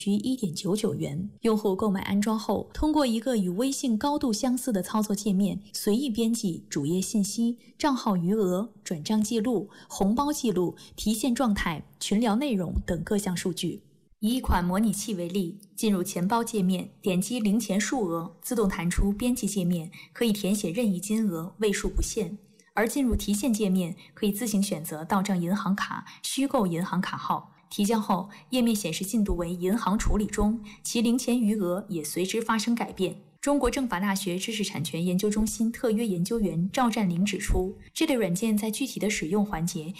需1.99元。用户购买安装后，通过一个与微信高度相似的操作界面，随意编辑主页信息、账号余额、转账记录、红包记录、提现状态、群聊内容等各项数据。以一款模拟器为例，进入钱包界面，点击零钱数额，自动弹出编辑界面，可以填写任意金额，位数不限。而进入提现界面，可以自行选择到账银行卡、虚构银行卡号。提交后，页面显示进度为银行处理中，其零钱余额也随之发生改变。中国政法大学知识产权研究中心特约研究员赵占林指出，这类软件在具体的使用环节